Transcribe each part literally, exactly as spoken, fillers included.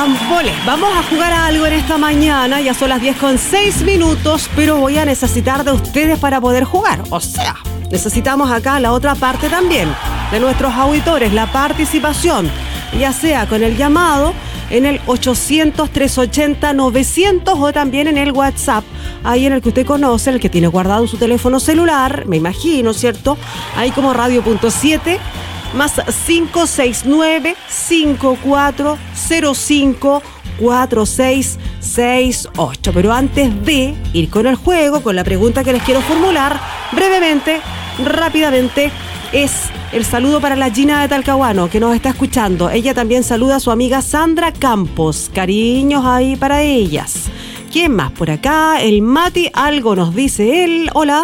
Vamos, vamos a jugar a algo en esta mañana. Ya son las diez con seis minutos, pero voy a necesitar de ustedes para poder jugar. O sea, necesitamos acá la otra parte también, de nuestros auditores, la participación, ya sea con el llamado en el ochocientos, trescientos ochenta, novecientos o también en el WhatsApp, ahí en el que usted conoce, el que tiene guardado en su teléfono celular, me imagino, ¿cierto? Ahí como radio punto siete, más cinco seis nueve, cinco cuatro cero cinco, cuatro seis seis ocho. Pero antes de ir con el juego, con la pregunta que les quiero formular, brevemente, rápidamente, es el saludo para la Gina de Talcahuano, que nos está escuchando. Ella también saluda a su amiga Sandra Campos. Cariños ahí para ellas. ¿Quién más por acá? El Mati, algo nos dice él. Hola.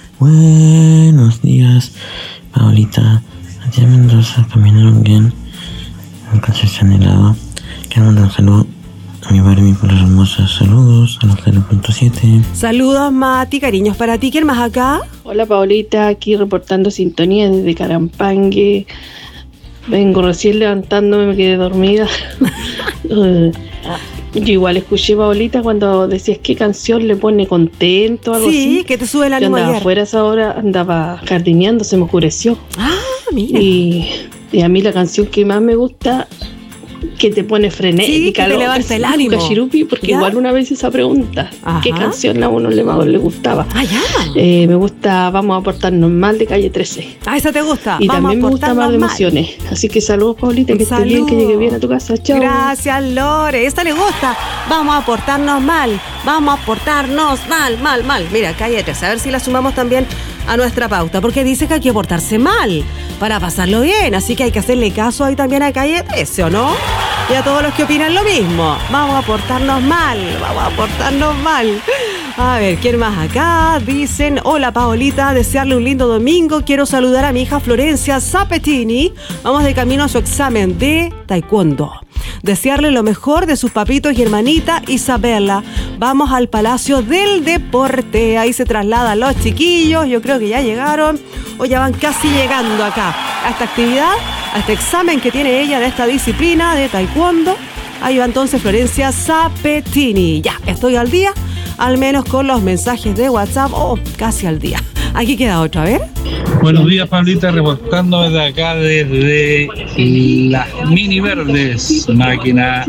Buenos días, Paulita. Matías Mendoza, caminaron bien. En Concepción helado. Quiero mandar un saludo a mi Barbie por las hermosas. Saludos a los cero punto siete. Saludos, Mati, cariños para ti. ¿Quién más acá? Hola, Paulita, aquí reportando sintonía desde Carampangue. Vengo recién levantándome, me quedé dormida. uh, yo igual escuché, Paulita, cuando decías qué canción le pone contento, algo sí, así. Sí, que te sube el yo ánimo andaba ayer. afuera a esa hora, andaba jardineando, se me oscureció. Ah, mira. Y, y a mí la canción que más me gusta, que te pone frenética, sí, que te levanta el ánimo. Cachirupi, porque ¿ya? Igual una vez esa pregunta, ajá, ¿qué canción a uno le, le gustaba? Ah, ya. Eh, me gusta Vamos a portarnos mal de Calle trece. Ah, esa te gusta. Y Vamos también me gusta Mar de Emociones. Así que saludos, Paulita, que estés bien, que llegue bien a tu casa. Chao. Gracias, Lore. Esta le gusta. Vamos a portarnos mal. Vamos a portarnos mal, mal, mal. Mira, Calle trece. A ver si la sumamos también a nuestra pauta, porque dice que hay que portarse mal para pasarlo bien. Así que hay que hacerle caso ahí también a Calle trece, ¿o no? Y a todos los que opinan lo mismo. Vamos a portarnos mal, vamos a portarnos mal. A ver, ¿quién más acá? Dicen, hola Paolita, desearle un lindo domingo. Quiero saludar a mi hija Florencia Zapetini. Vamos de camino a su examen de taekwondo. Desearle lo mejor de sus papitos y hermanita Isabela. Vamos al Palacio del Deporte. Ahí se trasladan los chiquillos. Yo creo que ya llegaron o ya van casi llegando acá a esta actividad, a este examen que tiene ella de esta disciplina de taekwondo. Ahí va entonces Florencia Zapetini. Ya, estoy al día, al menos con los mensajes de WhatsApp. Oh, casi al día. Aquí queda otro, a ver. Buenos días, Pablita, reportando desde acá, desde las Mini Verdes, máquina.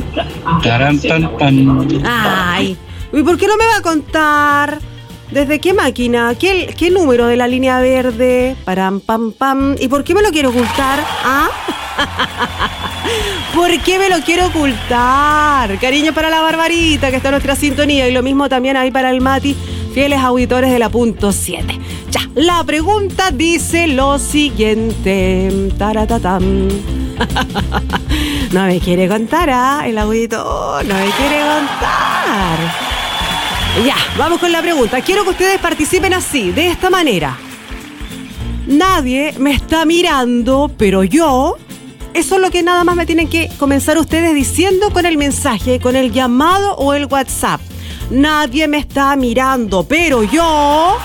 Tarán, tan, tan. Ay, ¿y por qué no me va a contar? ¿Desde qué máquina? ¿Qué, qué número de la línea verde? Param, pam, pam. ¿Y por qué me lo quiero ocultar? ¿Ah? ¿Por qué me lo quiero ocultar? Cariño para la Barbarita, que está en nuestra sintonía. Y lo mismo también ahí para el Mati, fieles auditores de la punto siete. Ya, la pregunta dice lo siguiente. Taratatam. No me quiere contar, ¿ah? El auditor no me quiere contar. Ya, vamos con la pregunta. Quiero que ustedes participen así, de esta manera. Nadie me está mirando, pero yo... Eso es lo que nada más me tienen que comenzar ustedes diciendo con el mensaje, con el llamado o el WhatsApp. Nadie me está mirando, pero yo...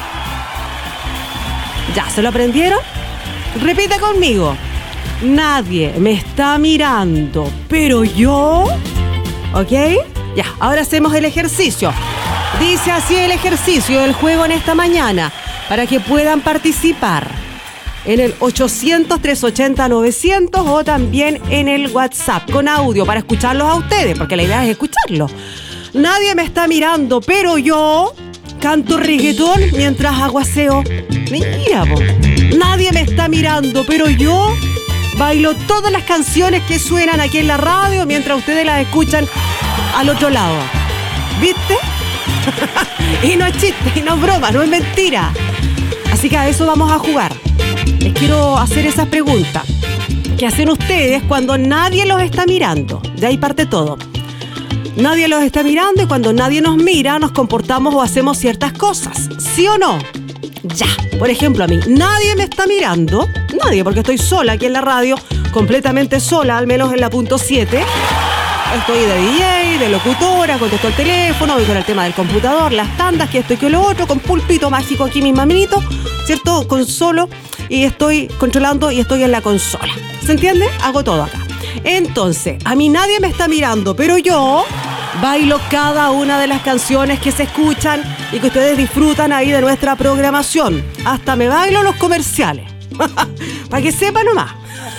¿Ya se lo aprendieron? Repita conmigo. Nadie me está mirando, pero yo... ¿Ok? Ya, ahora hacemos el ejercicio. Dice así el ejercicio del juego en esta mañana, para que puedan participar en el ochocientos, trescientos ochenta, novecientos o también en el WhatsApp con audio para escucharlos a ustedes, porque la idea es escucharlos. Nadie me está mirando, pero yo canto reggaetón mientras hago aseo. Mira, po. Nadie me está mirando, pero yo bailo todas las canciones que suenan aquí en la radio mientras ustedes las escuchan al otro lado. ¿Viste? Y no es chiste, y no es broma, no es mentira. Así que a eso vamos a jugar. Les quiero hacer esas preguntas que hacen ustedes cuando nadie los está mirando. De ahí parte todo. Nadie los está mirando y cuando nadie nos mira nos comportamos o hacemos ciertas cosas. ¿Sí o no? Ya. Por ejemplo, a mí nadie me está mirando. Nadie, porque estoy sola aquí en la radio. Completamente sola, al menos en la punto siete. Estoy de D J, de locutora, contesto el teléfono, voy con el tema del computador, las tandas, que esto y que lo otro, con pulpito mágico aquí mis maminitos, ¿cierto? Con solo, y estoy controlando y estoy en la consola. ¿Se entiende? Hago todo acá. Entonces, a mí nadie me está mirando, pero yo bailo cada una de las canciones que se escuchan y que ustedes disfrutan ahí de nuestra programación. Hasta me bailo los comerciales. Para que sepan nomás.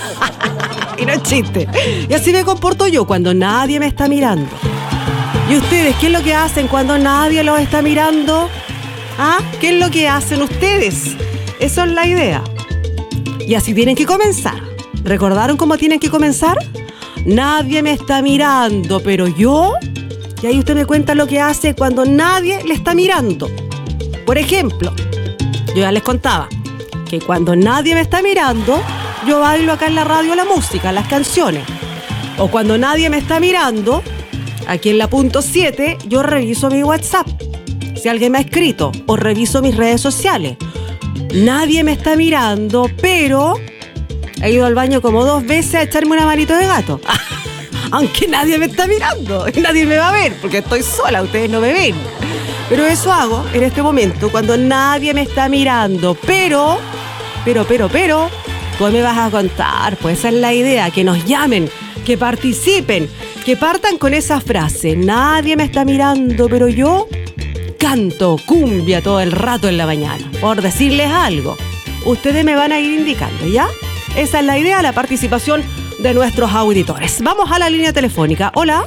Y no es chiste. Y así me comporto yo cuando nadie me está mirando. ¿Y ustedes qué es lo que hacen cuando nadie los está mirando? ¿Ah? ¿Qué es lo que hacen ustedes? Esa es la idea. Y así tienen que comenzar. ¿Recordaron cómo tienen que comenzar? Nadie me está mirando, pero yo... Y ahí usted me cuenta lo que hace cuando nadie le está mirando. Por ejemplo, yo ya les contaba que cuando nadie me está mirando, yo bailo acá en la radio la música, las canciones. O cuando nadie me está mirando, aquí en la punto siete, yo reviso mi WhatsApp. Si alguien me ha escrito, o reviso mis redes sociales. Nadie me está mirando, pero he ido al baño como dos veces a echarme una manito de gato. Aunque nadie me está mirando, nadie me va a ver, porque estoy sola, ustedes no me ven. Pero eso hago en este momento, cuando nadie me está mirando. Pero, pero, pero, pero, tú me vas a contar, pues esa es la idea, que nos llamen, que participen, que partan con esa frase. Nadie me está mirando, pero yo canto cumbia todo el rato en la mañana, por decirles algo. Ustedes me van a ir indicando, ¿ya? Esa es la idea, la participación de nuestros auditores. Vamos a la línea telefónica. Hola.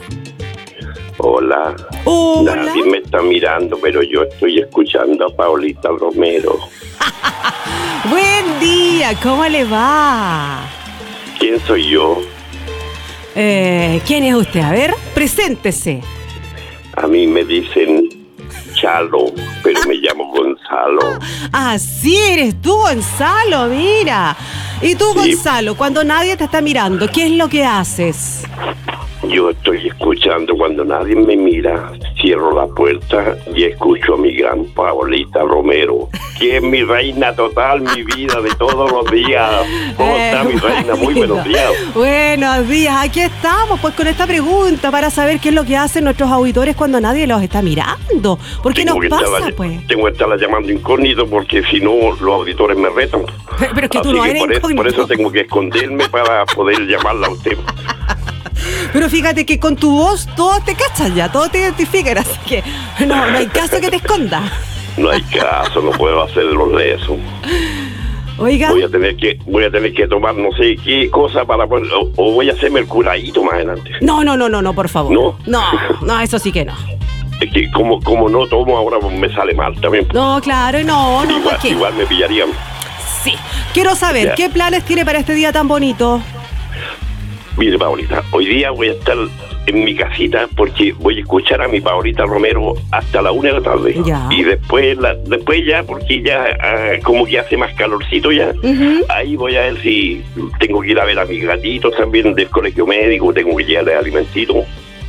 Hola. Hola. Nadie me está mirando, pero yo estoy escuchando a Paulita Romero. Buen día, ¿cómo le va? ¿Quién soy yo? Eh, ¿Quién es usted? A ver, preséntese. A mí me dicen Chalo, pero me llamo Gonzalo. Ah, sí, eres tú, Gonzalo, mira. Y tú, Sí. Gonzalo, cuando nadie te está mirando, ¿qué es lo que haces? Yo estoy escuchando cuando nadie me mira, cierro la puerta y escucho a mi gran Paulita Romero, que es mi reina total, mi vida de todos los días. ¿Cómo Eh, está mi reina? Muy buenos días. Buenos días, aquí estamos pues con esta pregunta para saber qué es lo que hacen nuestros auditores cuando nadie los está mirando. ¿Por qué nos que pasa, estarla- pues? Tengo que estarla llamando incógnito porque si no los auditores me retan. Pero, pero es que tú Así no que eres por, eso, por incógnito. eso tengo que esconderme para poder llamarla a usted. Pero fíjate que con tu voz todos te cachan ya, todos te identifican, así que no, no hay caso que te escondas. No hay caso, no puedo hacer los lesos. Oiga, Voy a tener que voy a tener que tomar no sé qué cosa para poder, o, o voy a hacerme el curadito más adelante. no, no, no, no, no, por favor. ¿No? No, no, eso sí que no. Es que como, como no tomo ahora me sale mal también. No, claro, no, no, igual, ¿para qué? igual me pillarían. Sí. Quiero saber, Ya. ¿qué planes tiene para este día tan bonito? Mire, Paulita, hoy día voy a estar en mi casita porque voy a escuchar a mi Paulita Romero hasta la una de la tarde. Ya. Y después la, después ya, porque ya ah, como que hace más calorcito ya, Ujú. ahí voy a ver si tengo que ir a ver a mis gatitos también del colegio médico, tengo que llevarles alimentito.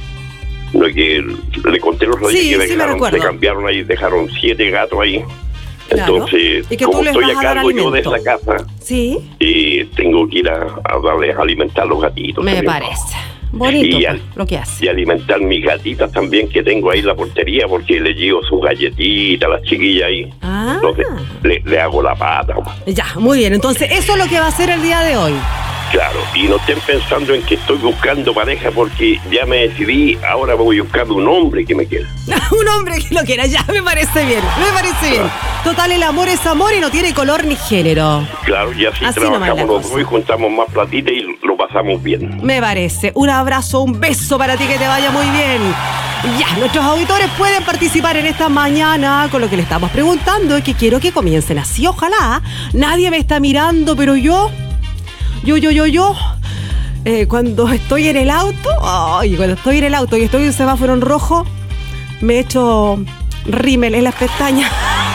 No es que le conté los otros Sí, días que sí me dejaron, recuerdo. se cambiaron ahí, dejaron siete gatos ahí. Claro. Entonces, Y que tú como les estoy vas a a dar cargo yo de alimento. esa casa, Sí, y tengo que ir a, a darles a alimentar a los gatitos. me también. parece. Bonito Y pues, al- lo que hace. Y alimentar mis gatitas también que tengo ahí en la portería porque les llevo sus galletitas a las chiquillas ahí. Ah. Entonces le, le hago la pata. Ya, muy bien. Entonces, eso es lo que va a hacer el día de hoy. Claro, y no estén pensando en que estoy buscando pareja porque ya me decidí, ahora voy a buscar un hombre que me quiera. Un hombre que lo quiera, ya me parece bien, me parece bien. Total, el amor es amor y no tiene color ni género. Claro, y así, Así nomás la trabajamos los cosa. dos y juntamos más platita y lo pasamos bien. Me parece. Un abrazo, un beso para ti, que te vaya muy bien. Ya, nuestros auditores pueden participar en esta mañana con lo que le estamos preguntando y que quiero que comiencen así. Ojalá. Nadie me está mirando, pero yo, yo, yo, yo, yo, eh, cuando estoy en el auto, ay, cuando estoy en el auto y estoy en un semáforo en rojo, me echo rímel en las pestañas.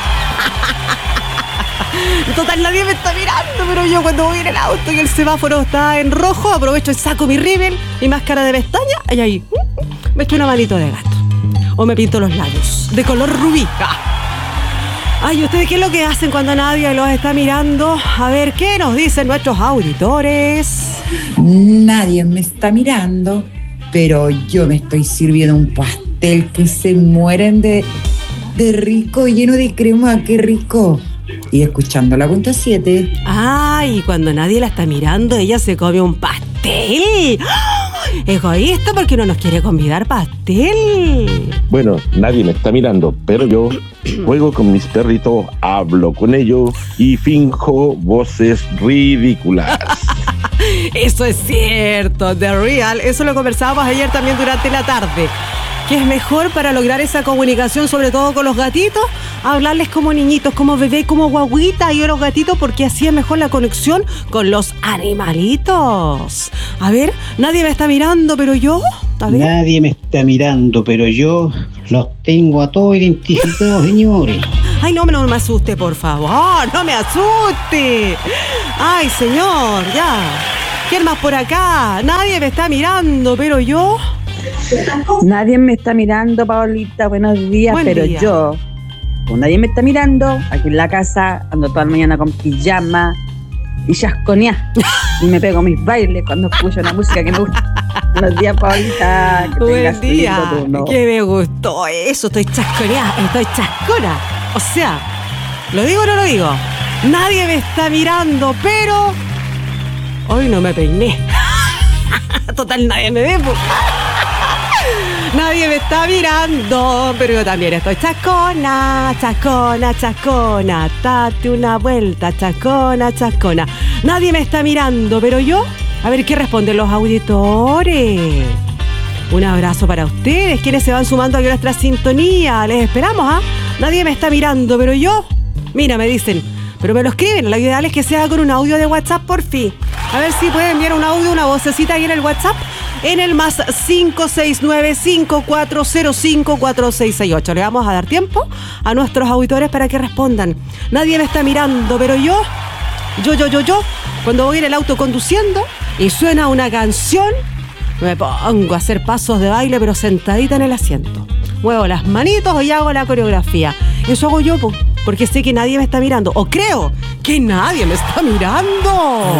Total, nadie me está mirando, pero yo cuando voy en el auto y el semáforo está en rojo, aprovecho y saco mi rímel, mi máscara de pestaña, y ahí uh, me echo una manito de gato. O me pinto los labios de color rubí. ¡Ah! Ay, ¿ustedes qué es lo que hacen cuando nadie los está mirando? A ver, ¿qué nos dicen nuestros auditores? Nadie me está mirando, pero yo me estoy sirviendo un pastel que se mueren de, de rico, lleno de crema, qué rico. Y escuchando la cuenta siete. Ay, cuando nadie la está mirando, ella se come un pastel pastel. ¡Ah! Egoísta porque no nos quiere convidar pastel. Bueno, nadie me está mirando, pero yo juego con mis perritos, hablo con ellos y finjo voces ridículas. Eso es cierto, The Real. Eso lo conversábamos ayer también durante la tarde. Que es mejor para lograr esa comunicación, sobre todo con los gatitos, hablarles como niñitos, como bebé, como guaguita y a los gatitos, porque así es mejor la conexión con los animalitos. A ver, nadie me está mirando, pero yo... A ver. Nadie me está mirando, pero yo los tengo a todos identificados, señores. Ay, no, no me asuste, por favor, no me asuste. Ay, señor, ya. ¿Quién más por acá? Nadie me está mirando, pero yo... Nadie me está mirando, Paolita, buenos días, Buen pero día. yo, como nadie me está mirando, aquí en la casa ando toda la mañana con pijama y chasconea y me pego mis bailes cuando escucho una música que me gusta. Buenos días, Paolita, que Buen tengas día, lindo turno. que me gustó eso, estoy chasconeada, estoy chascona. O sea, ¿lo digo o no lo digo? Nadie me está mirando, pero hoy no me peiné. Total, nadie me ve. po. Nadie me está mirando, pero yo también estoy chascona, chascona, chascona. Date una vuelta, chascona, chascona. Nadie me está mirando, pero yo... A ver qué responden los auditores. Un abrazo para ustedes, quienes se van sumando a nuestra sintonía. Les esperamos, ¿ah? Nadie me está mirando, pero yo... Mira, me dicen, pero me lo escriben. Lo ideal es que sea con un audio de WhatsApp, por fin. A ver si pueden enviar un audio, una vocecita ahí en el WhatsApp, en el más cinco seis nueve, cinco cuatro cero cinco, cuatro seis seis ocho. Le vamos a dar tiempo a nuestros auditores para que respondan. Nadie me está mirando, pero yo, yo, yo, yo, yo, cuando voy en el auto conduciendo y suena una canción, me pongo a hacer pasos de baile, pero sentadita en el asiento. Muevo las manitos y hago la coreografía. Eso hago yo, po, porque sé que nadie me está mirando. O creo que nadie me está mirando.